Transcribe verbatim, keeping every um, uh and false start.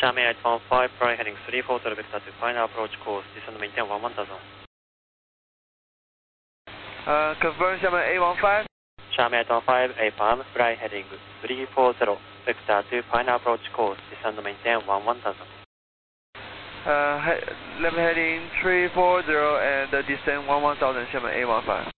Xiamen eight one five, fly heading three four zero vector to final approach course, descend maintain one one thousand. Uh, confirm Xiamen eight one five. Xiamen eight one five, A farm, fly heading three four zero vector to final approach course, descend maintain one one thousand. Uh, he level heading three four zero and uh, descend one one thousand, Xiamen eight one five.